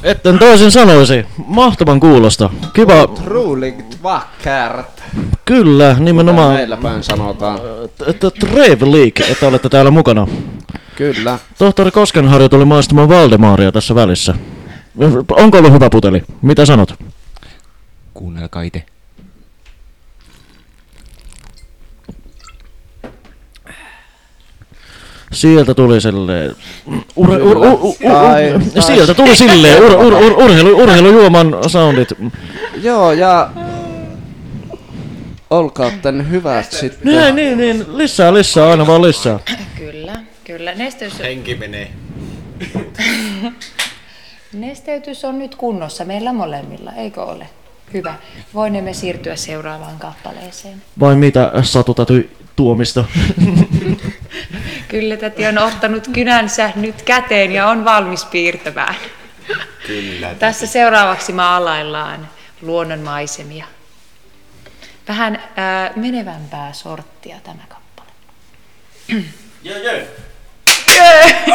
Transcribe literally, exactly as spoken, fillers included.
Etten toisin sanoisi. Mahtavan kuulosta. Kiva. Otroligt vackert. Kyllä, nimenomaan. Meillä päin sanotaan. Trevlig, että olette täällä mukana. Kyllä. Tohtori Koskenharju tuli maistamaan Valdemaria tässä välissä. Onko ollut hyvä puteli? Mitä sanot? Kuunnelkaa ite. Sieltä tuli silleen... Ur, ur, ur, ur, ur, Tai- ur, sieltä tuli silleen ur, ur, ur, urheilu, urheilujuoman soundit. Joo, ja... Olkaatten hyvät sitten. Niin, niin, niin. Lisää, lisää, aina vaan lisää. Kyllä, kyllä. Nesteys, Henki menee. nesteytys on nyt kunnossa meillä molemmilla, eikö ole? Hyvä. Voinemme siirtyä seuraavaan kappaleeseen. Vai mitä Satu täty tuomista? Kyllä täti on ottanut kynänsä nyt käteen ja on valmis piirtämään. Kyllä. Tässä seuraavaksi maalaillaan luonnonmaisemia. Vähän äh, menevämpää sorttia tämä kappale. Jee, jee. Jee!